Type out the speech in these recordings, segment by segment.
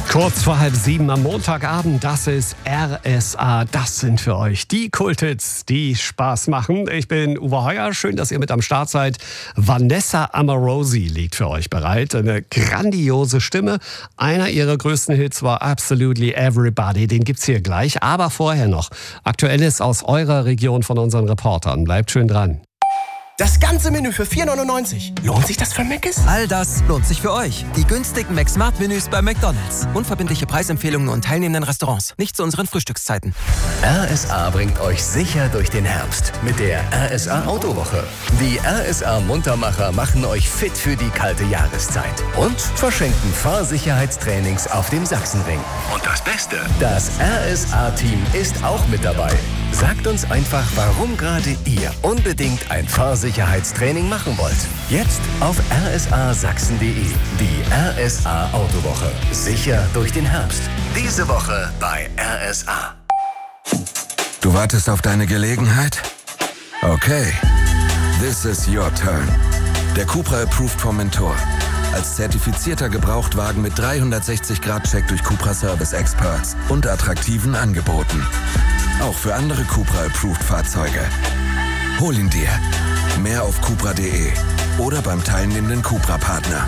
Kurz vor 6:30 am Montagabend, das ist RSA. Das sind für euch die Kulthits, die Spaß machen. Ich bin Uwe Heuer, schön, dass ihr mit am Start seid. Vanessa Amorosi liegt für euch bereit. Eine grandiose Stimme. Einer ihrer größten Hits war Absolutely Everybody. Den gibt's hier gleich. Aber vorher noch Aktuelles aus eurer Region von unseren Reportern. Bleibt schön dran. Das ganze Menü für 4,99 €. Lohnt sich das für Mc's? All das lohnt sich für euch. Die günstigen McSmart-Menüs bei McDonald's. Unverbindliche Preisempfehlungen und teilnehmenden Restaurants. Nicht zu unseren Frühstückszeiten. RSA bringt euch sicher durch den Herbst mit der RSA Autowoche. Die RSA Muntermacher machen euch fit für die kalte Jahreszeit und verschenken Fahrsicherheitstrainings auf dem Sachsenring. Und das Beste, das RSA-Team ist auch mit dabei. Sagt uns einfach, warum gerade ihr unbedingt ein Fahrsicherheitstraining machen wollt. Jetzt auf rsasachsen.de. Die RSA Autowoche. Sicher durch den Herbst. Diese Woche bei RSA. Du wartest auf deine Gelegenheit? Okay. This is your turn. Der Cupra Approved vom Mentor. Als zertifizierter Gebrauchtwagen mit 360-Grad-Check durch Cupra Service Experts und attraktiven Angeboten. Auch für andere Cupra Approved Fahrzeuge. Hol ihn dir. Mehr auf cupra.de oder beim teilnehmenden Cupra-Partner.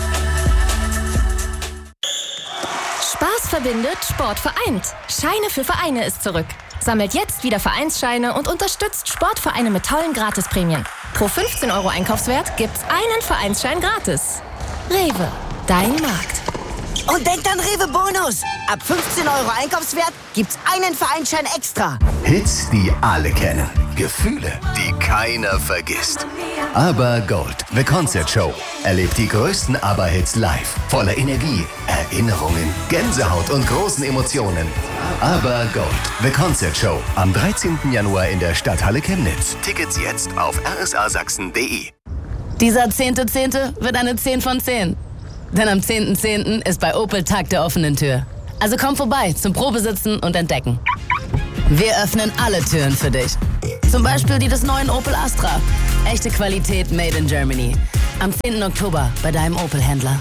Spaß verbindet, Sport vereint. Scheine für Vereine ist zurück. Sammelt jetzt wieder Vereinsscheine und unterstützt Sportvereine mit tollen Gratisprämien. Pro 15 € Einkaufswert gibt's einen Vereinsschein gratis. Rewe, dein Markt. Und denkt an Rewe Bonus. Ab 15 € Einkaufswert gibt's einen Vereinsschein extra. Hits, die alle kennen. Gefühle, die keiner vergisst. Aber Gold, The Concert Show. Erlebt die größten ABBA-Hits live. Voller Energie, Erinnerungen, Gänsehaut und großen Emotionen. Aber Gold, The Concert Show. Am 13. Januar in der Stadthalle Chemnitz. Tickets jetzt auf rsasachsen.de. Dieser 10.10. wird eine 10 von 10. Denn am 10.10. ist bei Opel Tag der offenen Tür. Also komm vorbei zum Probesitzen und Entdecken. Wir öffnen alle Türen für dich. Zum Beispiel die des neuen Opel Astra. Echte Qualität made in Germany. Am 10. Oktober bei deinem Opel-Händler.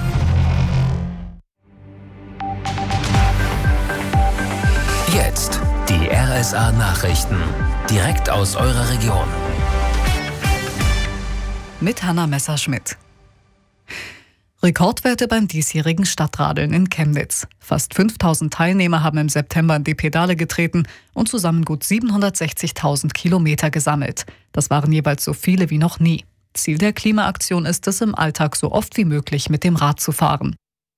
Jetzt die RSA-Nachrichten. Direkt aus eurer Region. Mit Hanna Messerschmidt. Rekordwerte beim diesjährigen Stadtradeln in Chemnitz. Fast 5.000 Teilnehmer haben im September in die Pedale getreten und zusammen gut 760.000 Kilometer gesammelt. Das waren jeweils so viele wie noch nie. Ziel der Klimaaktion ist es, im Alltag so oft wie möglich mit dem Rad zu fahren.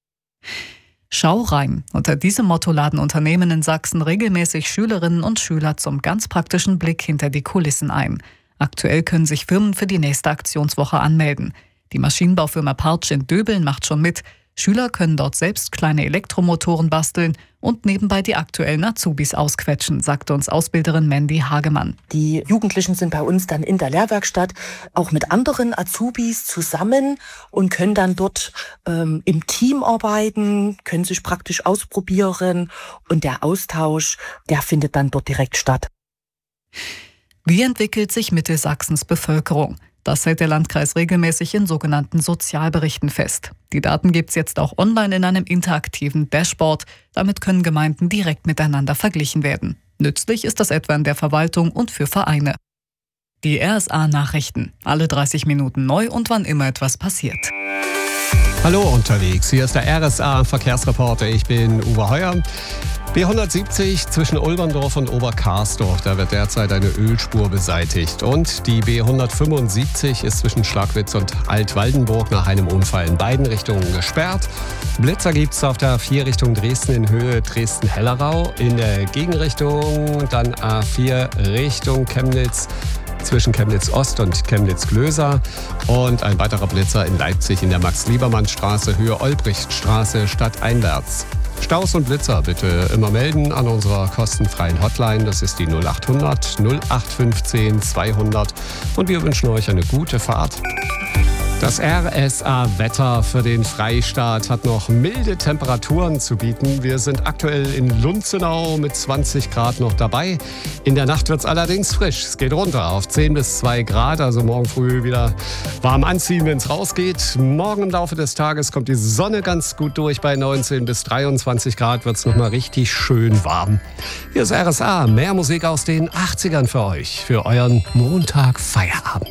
Schau rein. Unter diesem Motto laden Unternehmen in Sachsen regelmäßig Schülerinnen und Schüler zum ganz praktischen Blick hinter die Kulissen ein. Aktuell können sich Firmen für die nächste Aktionswoche anmelden. Die Maschinenbaufirma Partsch in Döbeln macht schon mit. Schüler können dort selbst kleine Elektromotoren basteln und nebenbei die aktuellen Azubis ausquetschen, sagte uns Ausbilderin Mandy Hagemann. Die Jugendlichen sind bei uns dann in der Lehrwerkstatt auch mit anderen Azubis zusammen und können dann dort im Team arbeiten, können sich praktisch ausprobieren und der Austausch, der findet dann dort direkt statt. Wie entwickelt sich Mittelsachsens Bevölkerung? Das hält der Landkreis regelmäßig in sogenannten Sozialberichten fest. Die Daten gibt's jetzt auch online in einem interaktiven Dashboard. Damit können Gemeinden direkt miteinander verglichen werden. Nützlich ist das etwa in der Verwaltung und für Vereine. Die RSA-Nachrichten. Alle 30 Minuten neu und wann immer etwas passiert. Hallo unterwegs, hier ist der RSA-Verkehrsreporter. Ich bin Uwe Heuer. B170 zwischen Ulberndorf und Oberkarsdorf, da wird derzeit eine Ölspur beseitigt. Und die B175 ist zwischen Schlagwitz und Altwaldenburg nach einem Unfall in beiden Richtungen gesperrt. Blitzer gibt es auf der A4 Richtung Dresden in Höhe Dresden-Hellerau. In der Gegenrichtung dann A4 Richtung Chemnitz zwischen Chemnitz-Ost und Chemnitz-Glöser. Und ein weiterer Blitzer in Leipzig in der Max-Liebermann-Straße, Höhe Olbrichtstraße, stadteinwärts. Staus und Blitzer bitte immer melden an unserer kostenfreien Hotline. Das ist die 0800 0815 200. Und wir wünschen euch eine gute Fahrt. Das RSA-Wetter für den Freistaat hat noch milde Temperaturen zu bieten. Wir sind aktuell in Lunzenau mit 20 Grad noch dabei. In der Nacht wird es allerdings frisch. Es geht runter auf 10 bis 2 Grad, also morgen früh wieder warm anziehen, wenn es rausgeht. Morgen im Laufe des Tages kommt die Sonne ganz gut durch. Bei 19 bis 23 Grad wird es nochmal richtig schön warm. Hier ist RSA, mehr Musik aus den 80ern für euch, für euren Montag-Feierabend.